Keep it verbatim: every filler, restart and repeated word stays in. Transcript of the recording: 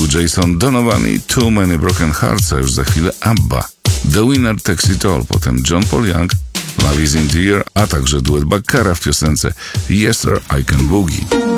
Jason Donovan i Too Many Broken Hearts, a już za chwilę ABBA. The Winner Takes It All, potem John Paul Young, Love Is In The Air, a także duet Backara w piosence Yester I Can Boogie.